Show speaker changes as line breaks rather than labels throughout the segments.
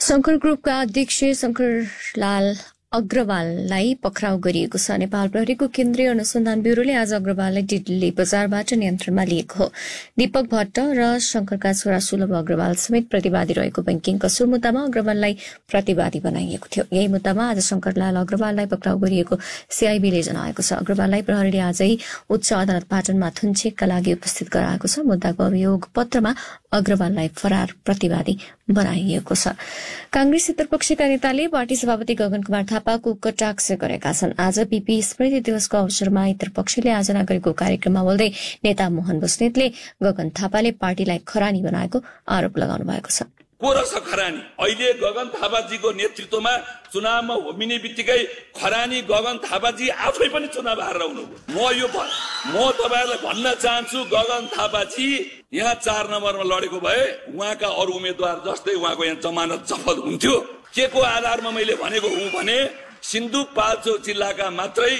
शंकर ग्रुपका अध्यक्ष शंकरलाल अग्रवाललाई पक्राउ गरिएको छ। नेपाल प्रहरीको केन्द्रीय अनुसन्धान ब्यूरोले आज अग्रवाललाई दिल्ली बजारबाट नियन्त्रणमा लिएको हो। दीपक भट्ट र शंकरका छोरा सुलभ अग्रवाल समेत प्रतिवादी रहेको बैंकिङ कसुर मुद्दामा अग्रवाललाई प्रतिवादी बनाइएको थियो। यही मुद्दामा आज शंकरलाल अग्रवाललाई पक्राउ गरिएको सीआईबीले जनाएको छ। अग्रवाललाई प्रहरीले आजै उच्च अदालत पाटनमा थुन्चेकका लागि उपस्थित गराएको छ। मुद्दाको अभियोग पत्रमा अग्रवाललाई फरार प्रतिवादी बनाइएको छ। कांग्रेस क्षेत्रपक्षका नेताले पार्टी सभापति गगन कुमार थापाको कटाक्ष गरेका छन्। आज पीपी स्मृति दिवसको अवसरमा क्षेत्रपक्षले आयोजना गरेको कार्यक्रममा बोल्दै नेता मोहन बस्नेतले गगन थापाले पार्टीलाई खरानी बनाएको आरोप लगाउनु भएको छ।
को रहेछ खरानी? अहिले गगन थापाजीको नेतृत्वमा चुनावमा होमिने बित्तिकै खरानी गगन थापाजी आफै पनि चुनाव हारेर हुनुभयो। म तपाईहरुलाई भन्न चाहन्छु, गगन थापाजी यहाँ 4 नम्बरमा लडेको भए उहाँका अरु उम्मेदवार जस्तै उहाँको यहाँ जमानत जफत हुन्थ्यो। के को आधारमा मैले भनेको हुँ भने सिन्धुपाल्चोक जिल्लाका मात्रै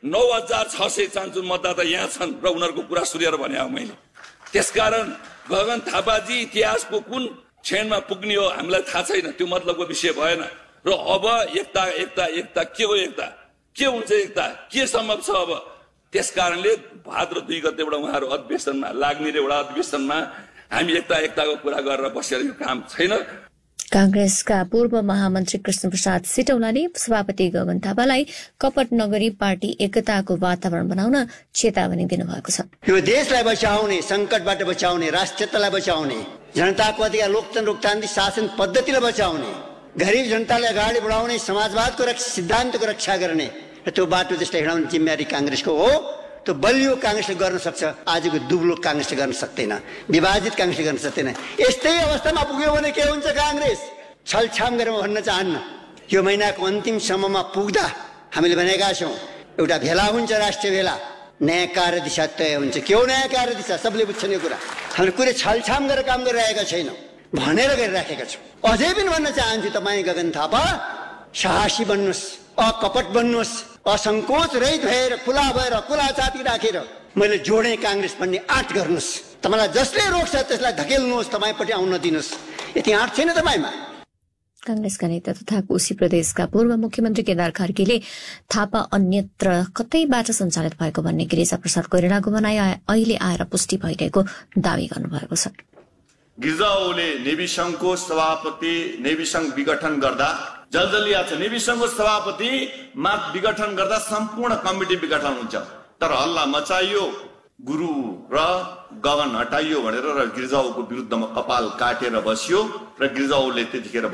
9656 मतदाता यहाँ छन् र उनीहरूको कुरा सुनेर भने हो मैले। त्यसकारण गगन थापाजी इतिहासको कुन क्षणमा पुग्ने हो हामीलाई थाहा छैन, त्यो मतलबको विषय भएन। र अब एकता के हो? एकता के हुन्छ? एकता के सम्भव छ? अब त्यसकारणले भाद्र 2 गतेबाट उहाँहरू अधिवेशनमा लाग्ने र एउटा अधिवेशनमा हामी एकताको कुरा गरेर बसेर यो काम छैन।
कांग्रेसका पूर्व महामन्त्री कृष्ण प्रसाद सिटौलाले सभापति गगन थापालाई कपट नगरी पार्टी एकताको वातावरण बनाउन चेतावनी दिनुभएको छ।
यो देशलाई बचाउने, संकटबाट बचाउने, राष्ट्रियतालाई बचाउने, जनताको अधिकार लोकतान्त्रिक शासन पद्धतिलाई बचाउने, गरीब जनतालाई अगाडि बढाउने, समाजवादको सिद्धान्तको रक्षा गर्ने र त्यो बाटो देशलाई हिँडाउने जिम्मेवारी कांग्रेसको हो। त्यो बलियो कांग्रेसले गर्न सक्छ, आजको दुब्लो कांग्रेसले गर्न सक्दैन, विभाजित कांग्रेसले गर्न सक्दैन। यस्तै अवस्थामा पुग्यो भने के हुन्छ? कांग्रेस छलछाम गरेर भन्न चाहन्न। यो महिनाको अन्तिम सम्ममा पुग्दा हामीले भनेका छौं एउटा भेला हुन्छ, राष्ट्रिय भेला, नयाँ कार्यदिशा तय हुन्छ। के हो नयाँ कार्यदिशा? सबले बुझ्छन् यो कुरा। हामीले कुनै छलछाम गरेर काम गरिरहेका छैनौं, भनेर गरिराखेका छौं। अझै पनि भन्न चाहन्छु, तपाईँ गगन थापा साहसी बन्नुहोस्, अकपट बन्नुहोस्, असंकोच रहित भएर खुला छाती राखेर मैले जोडे कांग्रेस भन्ने आँट गर्नुहोस्। तपाईलाई जसले रोक्छ त्यसलाई धकेल्नुहोस्, तपाईपट्टि आउन दिनुहोस्। यति आँट छैन तपाईमा।
कांग्रेसका नेता तथा कोशी प्रदेशका पूर्व मुख्यमन्त्री केदार कार्कीले थापा अन्यत्र कतैबाट सञ्चालित भएको भन्ने गिरिजा प्रसाद कोइरालाको भनाइ अहिले आएर पुष्टि भइरहेको दावी गर्नुभएको छ।
गिरिजा ओले नेवी संघको सभापति नेवी संघ विघटन गर्दा जलजलिया छ। नेवी संघको सभापति विघटन गर्दा सम्पूर्ण कमिटी विघटन हुन्छ। तर हल्ला मचाइयो, गुरु र गगन हटाइयो भनेर र गिरिजाको विरुद्धमा कपाल काटेर बसियो र गिरिजाले त्यतिखेरै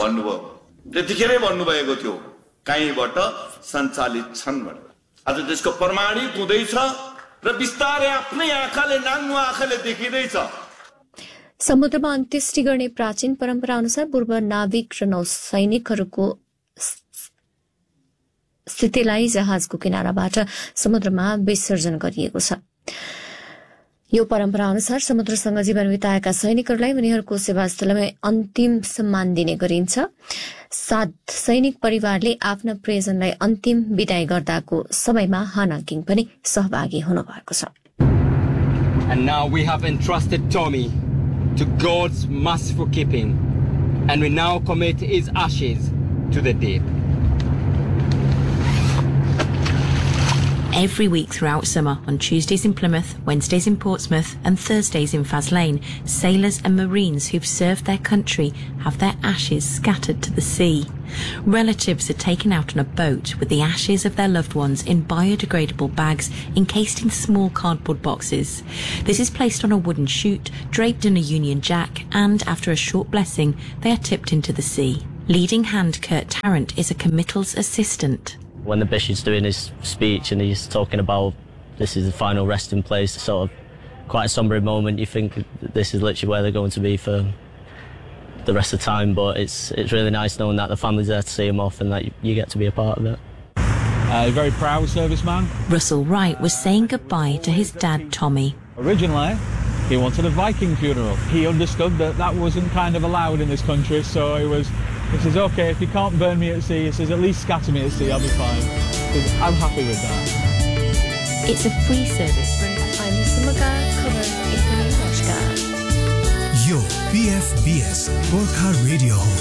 भन्नुभएको थियो कहीँबाट सञ्चालित छन् भनेर। आज त्यसको प्रमाणित हुँदैछ र बिस्तारै आफ्नै आँखाले नाङ्गो आँखाले देखिँदैछ।
समुद्रमा अन्त्येष्टि गर्ने प्राचीन परम्परा अनुसार पूर्व नाविक र नौसैनिकहरूको स्थितिलाई जहाजको किनाराबाट समुद्रमा विसर्जन गरिएको छ। यो परम्परा अनुसार समुद्रसँग जीवन बिताएका सैनिकहरूलाई उनीहरूको सेवास्थलमा अन्तिम सम्मान दिने गरिन्छ। साथ सैनिक परिवारले आफ्ना प्रियजनलाई अन्तिम विदाई गर्दाको समयमा हाना किङ पनि सहभागी हुनुभएको छ।
And now we have entrusted Tommy to God's merciful keeping, and we now commit his ashes to the deep.
Every week throughout summer, on Tuesdays in Plymouth, Wednesdays in Portsmouth and Thursdays in Faslane, sailors and marines who've served their country have their ashes scattered to the sea. Relatives are taken out on a boat with the ashes of their loved ones in biodegradable bags encased in small cardboard boxes. This is placed on a wooden chute, draped in a Union Jack, and after a short blessing, they are tipped into the sea. Leading hand Kurt Tarrant is a committal's assistant.
When the bishop's doing his speech and he's talking about this is the final resting place, sort of quite a sombre moment. You think this is literally where they're going to be for the rest of the time, but it's really nice knowing that the family's there to see him off and that you get to be a part of it.
A very proud serviceman.
Russell Wright was saying goodbye to his dad, Tommy.
Originally, he wanted a Viking funeral. He understood that that wasn't kind of allowed in this country, so he says, okay, if you can't burn me at sea, he says, at least scatter me at sea, I'll be fine. I'm happy with that.
It's a free service.
Yo, PFBS, Gorkha Radio.